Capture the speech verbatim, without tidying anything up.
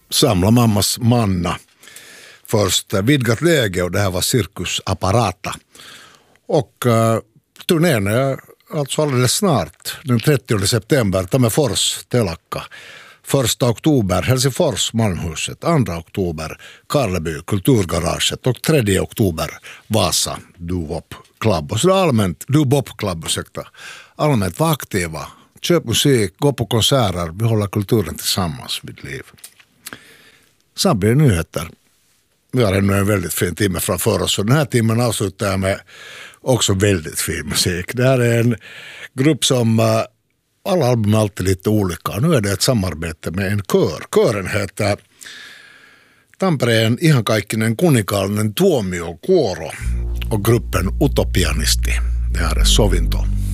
Samla mammas manna. Först vidgat läge och det här var Cirkus Apparata. Och uh, turnén är alltså alldeles snart, den trettionde september, Tammerfors, Telakka. Första oktober, Helsingfors, Malmhuset. Andra oktober, Karleby, Kulturgaraget. Och tredje oktober, Vasa, Duvop Club. Och så allmänt, Duvop Club, ursäkta. Allmänt var aktiva. Köp musik, gå på konserter, behålla kulturen tillsammans vid liv. Sen blir det nyheter. Vi har ännu en väldigt fin timme framför oss. Och den här timmen avslutar jag med också väldigt fin musik. Det här är en grupp som uh, alla album är alltid lite olika. Nu är det ett samarbete med en kör. Kören heter Tampereen Ihankaikkinen Kuninkaallinen Tuomio Kuoro och gruppen Utopianisti. Det här är Sovinto.